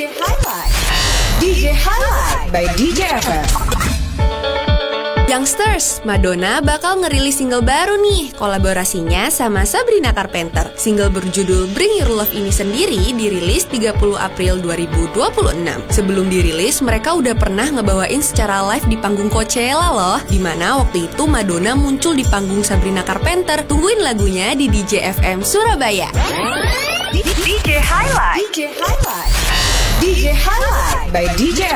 DJ Highlight by DJ FM. Youngsters, Madonna bakal ngerilis single baru nih. Kolaborasinya sama Sabrina Carpenter. Single berjudul Bring Your Love ini sendiri dirilis 30 April 2026. Sebelum dirilis, mereka udah pernah ngebawain secara live di panggung Coachella loh, dimana waktu itu Madonna muncul di panggung Sabrina Carpenter. Tungguin lagunya di DJ FM Surabaya. DJ Highlight by DJ